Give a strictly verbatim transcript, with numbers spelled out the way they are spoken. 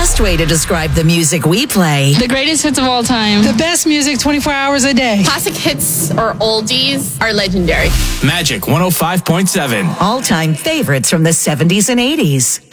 best way to describe the music we play. The greatest hits of all time. The best music twenty-four hours a day. Classic hits or oldies are legendary. Magic one oh five point seven. All-time favorites from the seventies and eighties.